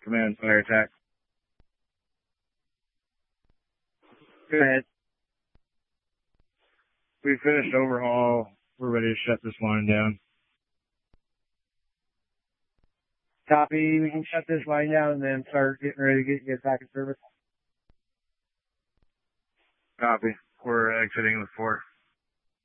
Command fire attack. Go ahead. We finished overhaul. We're ready to shut this line down. Copy. We can shut this line down and then start getting ready to get back in service. Copy. We're exiting the fort.